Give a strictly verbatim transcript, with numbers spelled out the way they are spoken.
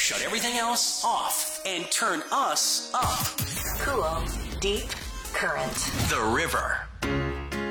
shut everything else off and turn us up. Cool, deep current. The River.